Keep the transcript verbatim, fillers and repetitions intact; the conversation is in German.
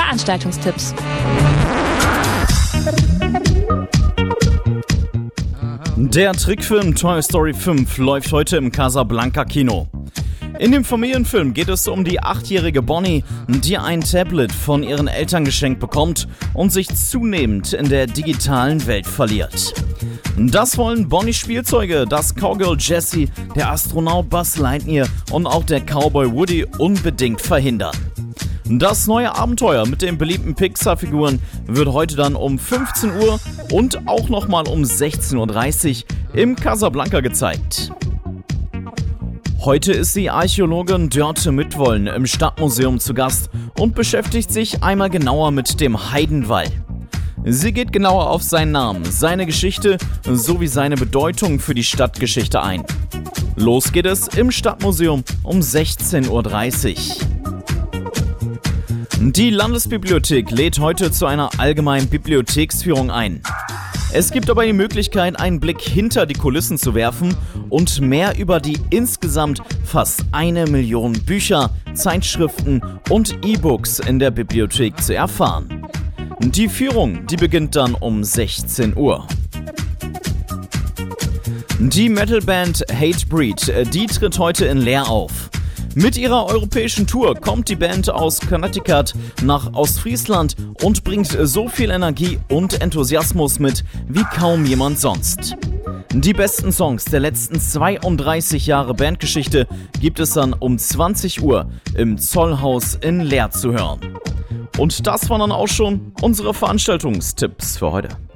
Veranstaltungstipps. Der Trickfilm Toy Story fünf läuft heute im Casablanca Kino. In dem Familienfilm geht es um die achtjährige Bonnie, die ein Tablet von ihren Eltern geschenkt bekommt und sich zunehmend in der digitalen Welt verliert. Das wollen Bonnies Spielzeuge, das Cowgirl Jessie, der Astronaut Buzz Lightyear und auch der Cowboy Woody unbedingt verhindern. Das neue Abenteuer mit den beliebten Pixar-Figuren wird heute dann um fünfzehn Uhr und auch nochmal um sechzehn Uhr dreißig im Casablanca gezeigt. Heute ist die Archäologin Dörte Mitwollen im Stadtmuseum zu Gast und beschäftigt sich einmal genauer mit dem Heidenwall. Sie geht genauer auf seinen Namen, seine Geschichte sowie seine Bedeutung für die Stadtgeschichte ein. Los geht es im Stadtmuseum um sechzehn Uhr dreißig. Die Landesbibliothek lädt heute zu einer allgemeinen Bibliotheksführung ein. Es gibt dabei die Möglichkeit, einen Blick hinter die Kulissen zu werfen und mehr über die insgesamt fast eine Million Bücher, Zeitschriften und E-Books in der Bibliothek zu erfahren. Die Führung, die beginnt dann um sechzehn Uhr. Die Metalband Hatebreed, die tritt heute in Leer auf. Mit ihrer europäischen Tour kommt die Band aus Connecticut nach Ostfriesland und bringt so viel Energie und Enthusiasmus mit wie kaum jemand sonst. Die besten Songs der letzten zweiunddreißig Jahre Bandgeschichte gibt es dann um zwanzig Uhr im Zollhaus in Leer zu hören. Und das waren dann auch schon unsere Veranstaltungstipps für heute.